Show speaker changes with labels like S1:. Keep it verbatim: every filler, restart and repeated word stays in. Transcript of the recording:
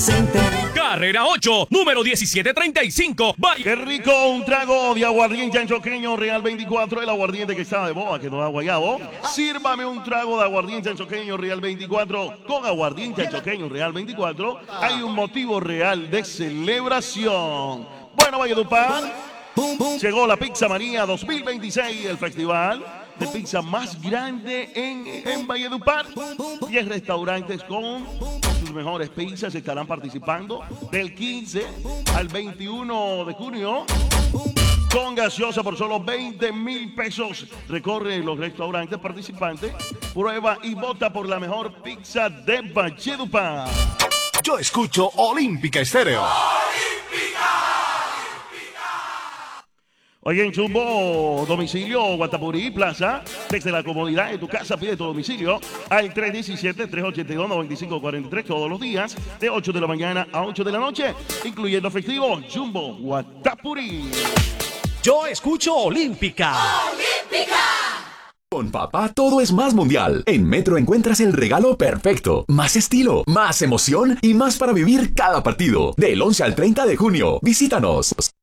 S1: Center.
S2: Carrera ocho, número diecisiete treinta y cinco. Vaya.
S3: ¡Qué rico! Un trago de aguardiente antioqueño Real veinticuatro, el aguardiente que está de moda, que no da guayabo. Sírvame un trago de aguardiente antioqueño Real veinticuatro. Con aguardiente antioqueño Real veinticuatro hay un motivo real de celebración. Bueno, Valledupar, llegó la Pizza Manía dos mil veintiséis, el festival de pizza más grande en, en Valledupar. diez restaurantes con sus mejores pizzas estarán participando del quince al veintiuno de junio. Con gaseosa por solo veinte mil pesos. Recorre los restaurantes participantes, prueba y vota por la mejor pizza de Valledupar.
S4: Yo escucho Olímpica Estéreo.
S3: Oye, en Chumbo, domicilio Guatapurí Plaza, desde la comodidad de tu casa, pide tu domicilio al tres uno siete, tres ocho dos, nueve cinco cuatro tres todos los días, de ocho de la mañana a ocho de la noche, incluyendo festivo. Chumbo Guatapurí.
S2: Yo escucho Olímpica.
S1: ¡Olímpica!
S5: Con papá todo es más mundial. En Metro encuentras el regalo perfecto. Más estilo, más emoción y más para vivir cada partido. Del once al treinta de junio. Visítanos.